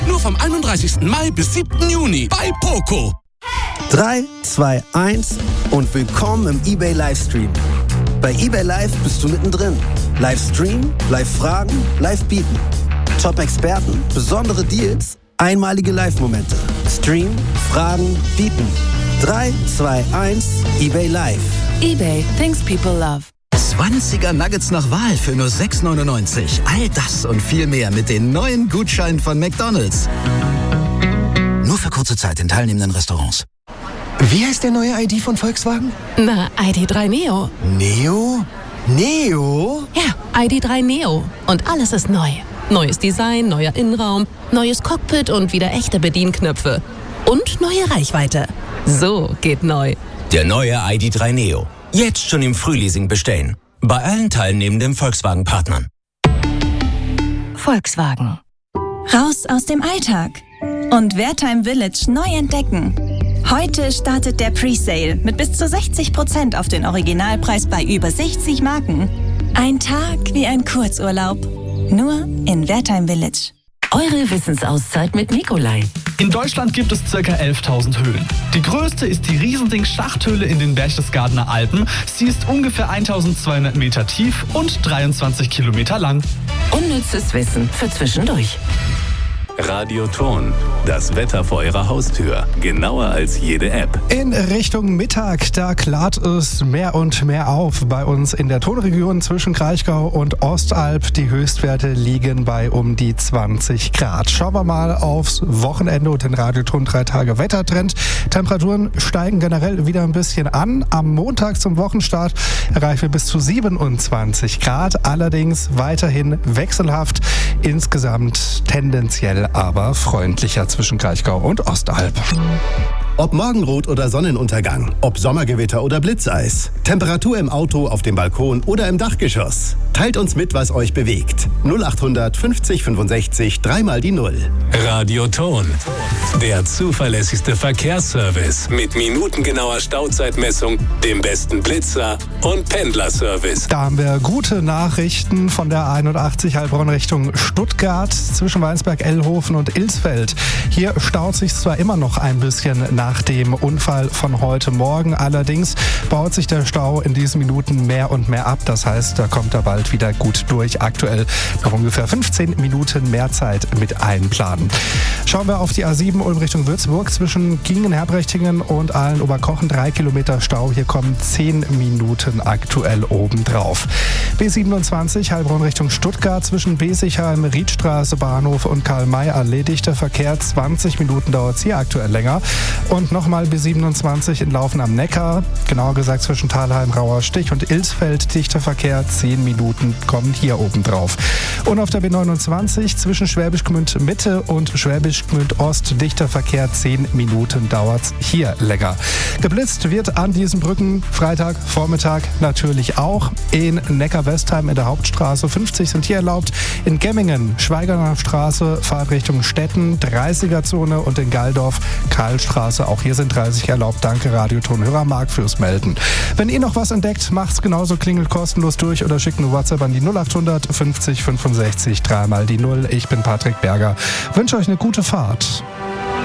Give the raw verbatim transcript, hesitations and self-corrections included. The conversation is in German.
Nur vom einunddreißigsten Mai bis siebten Juni bei Poco. drei, zwei, eins und willkommen im eBay Livestream. Bei eBay Live bist du mittendrin. Live streamen, live fragen, live bieten. Top-Experten, besondere Deals, einmalige Live-Momente. Stream, fragen, bieten. drei, zwei, eins, eBay Live. eBay, things people love. zwanziger Nuggets nach Wahl für nur sechs neunundneunzig. All das und viel mehr mit den neuen Gutscheinen von McDonald's. Nur für kurze Zeit in teilnehmenden Restaurants. Wie heißt der neue I D von Volkswagen? Na, I D drei Neo. Neo? Neo? Ja, I D drei Neo. Und alles ist neu. Neues Design, neuer Innenraum, neues Cockpit und wieder echte Bedienknöpfe. Und neue Reichweite. So geht neu. Der neue I D drei Neo. Jetzt schon im Frühleasing bestellen. Bei allen teilnehmenden Volkswagen-Partnern. Volkswagen. Raus aus dem Alltag und Wertheim Village neu entdecken. Heute startet der Presale mit bis zu sechzig Prozent auf den Originalpreis bei über sechzig Marken. Ein Tag wie ein Kurzurlaub. Nur in Wertheim Village. Eure Wissensauszeit mit Nikolai. In Deutschland gibt es ca. elftausend Höhlen. Die größte ist die Riesending-Schachthöhle in den Berchtesgadener Alpen. Sie ist ungefähr eintausendzweihundert Meter tief und dreiundzwanzig Kilometer lang. Unnützes Wissen für zwischendurch. Radioton. Das Wetter vor Ihrer Haustür. Genauer als jede App. In Richtung Mittag, da klart es mehr und mehr auf. Bei uns in der Tonregion zwischen Kraichgau und Ostalb. Die Höchstwerte liegen bei um die zwanzig Grad. Schauen wir mal aufs Wochenende und den Radioton drei Tage Wettertrend. Temperaturen steigen generell wieder ein bisschen an. Am Montag zum Wochenstart erreichen wir bis zu siebenundzwanzig Grad. Allerdings weiterhin wechselhaft. Insgesamt tendenziell aber freundlicher zwischen Kraichgau und Ostalb. Ob Morgenrot oder Sonnenuntergang, ob Sommergewitter oder Blitzeis, Temperatur im Auto, auf dem Balkon oder im Dachgeschoss. Teilt uns mit, was euch bewegt. null achthundert fünfzig fünfundsechzig, dreimal die Null. Radioton. Der zuverlässigste Verkehrsservice mit minutengenauer Stauzeitmessung, dem besten Blitzer und Pendlerservice. Da haben wir gute Nachrichten von der einundachtzig Heilbronn Richtung Stuttgart zwischen Weinsberg, Ellhofen und Ilsfeld. Hier staut sich zwar immer noch ein bisschen nach dem Unfall von heute Morgen, allerdings baut sich der Stau in diesen Minuten mehr und mehr ab. Das heißt, da kommt er bald wieder gut durch. Aktuell noch ungefähr fünfzehn Minuten mehr Zeit mit einplanen. Schauen wir auf die A sieben Ulm Richtung Würzburg zwischen Gingen, Herbrechtingen und Ahlen-Oberkochen. Drei Kilometer Stau. Hier kommen zehn Minuten aktuell obendrauf. B siebenundzwanzig Heilbronn Richtung Stuttgart zwischen Besigheim, Riedstraße, Bahnhof und Karl-May-Allee. Dichter Verkehr. zwanzig Minuten dauert es hier aktuell länger. Und nochmal B siebenundzwanzig in Laufen am Neckar. Genauer gesagt zwischen Thalheim, Rauerstich und Ilsfeld. Dichter Verkehr. zehn Minuten kommen hier obendrauf. Und auf der B neunundzwanzig zwischen Schwäbisch Gmünd Mitte und Schwäbisch Gmünd Ost. Dichter Verkehr. zehn Minuten dauert es hier länger. Geblitzt wird an diesen Brücken Freitag, Vormittag natürlich auch. In Neckar-Westheim in der Hauptstraße fünfzig sind hier erlaubt. In Gemmingen, Schweigerner Straße, Fahrtrichtung Stetten, dreißiger-Zone und in Galdorf, Karlstraße. Auch hier sind dreißig erlaubt. Danke Radioton-Hörer Marc fürs Melden. Wenn ihr noch was entdeckt, macht's genauso, klingelt kostenlos durch oder schickt eine WhatsApp an die null achthundert fünfzig fünfundsechzig, dreimal die Null. Ich bin Patrick Berger. Wünsche euch eine gute Fahrt.